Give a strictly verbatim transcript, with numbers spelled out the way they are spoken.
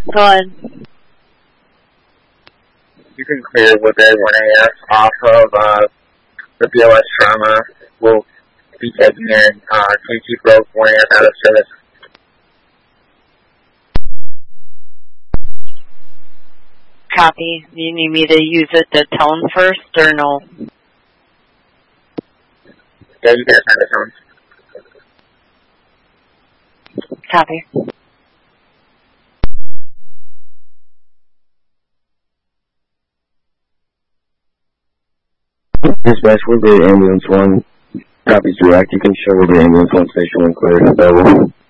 Go ahead. You can clear Woodbury one A F off of uh, the B O S trauma. We'll be taking in uh, K T Broke one A F out of service. Copy. Do you need me to use it to tell him first, or no? Yeah, you guys have it on. Copy. Dispatch, Woodbury Ambulance one. Copies direct. You can show Woodbury Ambulance one station one clear. Available.